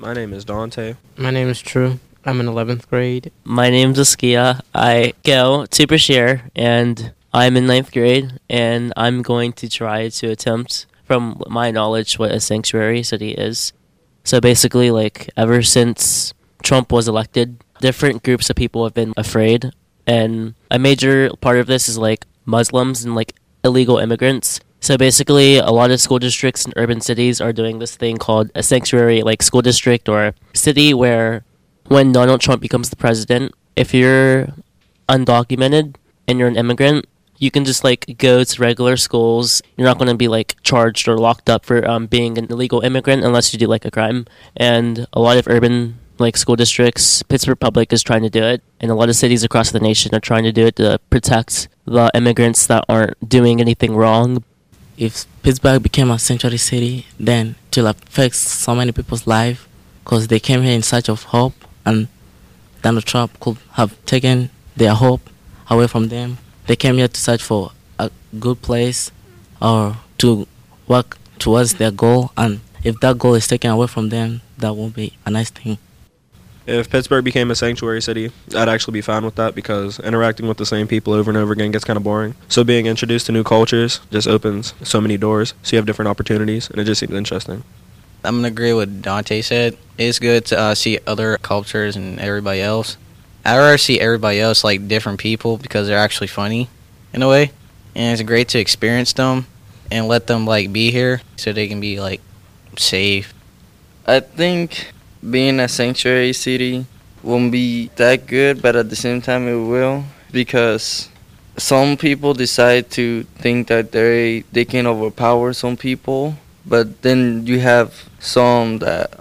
My name is Dante. My name is True. I'm in 11th grade. My name's Askia. I go to Brashear, and I'm in 9th grade, and I'm going to try to attempt, from my knowledge, what a sanctuary city is. So basically, ever since Trump was elected, different groups of people have been afraid, and a major part of this is, Muslims and, illegal immigrants. So basically, a lot of school districts in urban cities are doing this thing called a sanctuary, school district or city, where when Donald Trump becomes the president, if you're undocumented and you're an immigrant, you can just go to regular schools. You're not going to be charged or locked up for being an illegal immigrant unless you do a crime. And a lot of urban school districts, Pittsburgh Public is trying to do it, and a lot of cities across the nation are trying to do it to protect the immigrants that aren't doing anything wrong. If Pittsburgh became a sanctuary city, then it will affect so many people's life because they came here in search of hope, and Donald Trump could have taken their hope away from them. They came here to search for a good place or to work towards their goal, and if that goal is taken away from them, that won't be a nice thing. If Pittsburgh became a sanctuary city, I'd actually be fine with that because interacting with the same people over and over again gets kind of boring. So being introduced to new cultures just opens so many doors, so you have different opportunities, and it just seems interesting. I'm going to agree with what Dante said. It's good to see other cultures and everybody else. I'd rather see everybody else like different people because they're actually funny in a way. And it's great to experience them and let them be here so they can be safe. I think being a sanctuary city won't be that good, but at the same time it will, because some people decide to think that they can overpower some people, but then you have some that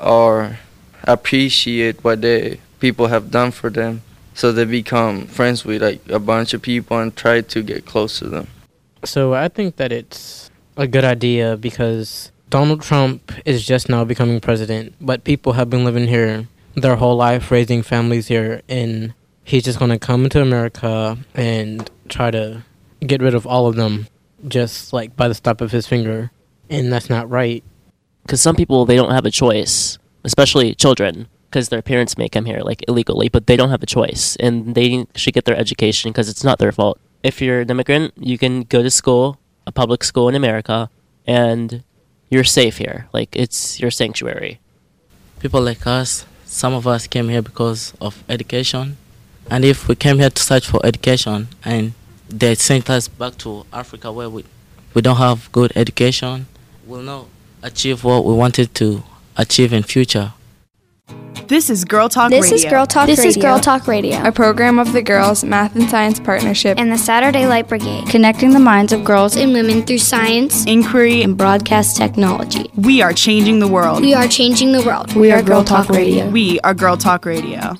appreciate what people have done for them, so they become friends with a bunch of people and try to get close to them. So I think that it's a good idea because Donald Trump is just now becoming president, but people have been living here their whole life, raising families here, and he's just going to come to America and try to get rid of all of them just by the snap of his finger, and that's not right. Because some people, they don't have a choice, especially children, because their parents may come here illegally, but they don't have a choice, and they should get their education because it's not their fault. If you're an immigrant, you can go to school, a public school in America, and you're safe here. It's your sanctuary. People like us, some of us came here because of education. And if we came here to search for education and they sent us back to Africa where we don't have good education, we'll not achieve what we wanted to achieve in future. This is Girl Talk Radio. This is Girl Talk Radio, a program of the Girls Math and Science Partnership and the Saturday Light Brigade, connecting the minds of girls and women through science, inquiry, and broadcast technology. We are changing the world. We are changing the world. We are Girl Talk Radio. We are Girl Talk Radio.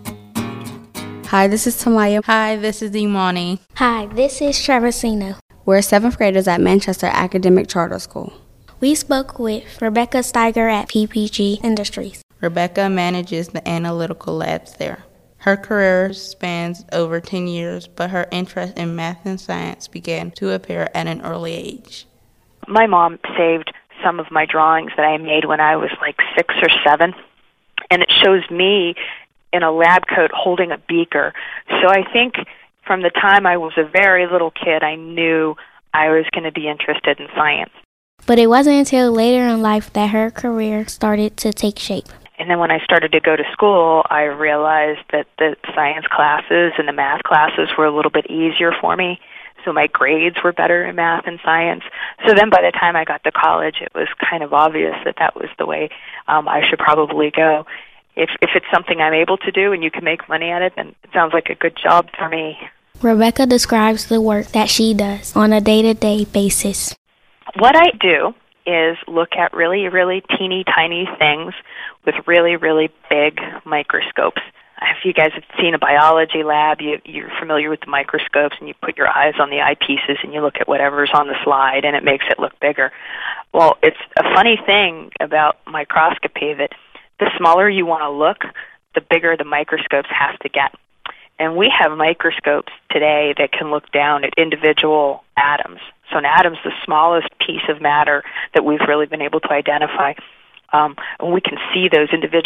Hi, this is Tamaya. Hi, this is Imani. Hi, this is Traversino. We're 7th graders at Manchester Academic Charter School. We spoke with Rebecca Steiger at PPG Industries. Rebecca manages the analytical labs there. Her career spans over 10 years, but her interest in math and science began to appear at an early age. My mom saved some of my drawings that I made when I was 6 or 7, and it shows me in a lab coat holding a beaker. So I think from the time I was a very little kid, I knew I was going to be interested in science. But it wasn't until later in life that her career started to take shape. And then when I started to go to school, I realized that the science classes and the math classes were a little bit easier for me. So my grades were better in math and science. So then by the time I got to college, it was kind of obvious that was the way I should probably go. If it's something I'm able to do and you can make money at it, then it sounds like a good job for me. Rebecca describes the work that she does on a day-to-day basis. What I do is look at really, really teeny tiny things with really, really big microscopes. If you guys have seen a biology lab, you're familiar with the microscopes, and you put your eyes on the eyepieces and you look at whatever's on the slide and it makes it look bigger. Well, it's a funny thing about microscopy that the smaller you want to look, the bigger the microscopes have to get. And we have microscopes today that can look down at individual atoms. So an atom's the smallest piece of matter that we've really been able to identify. And we can see those individual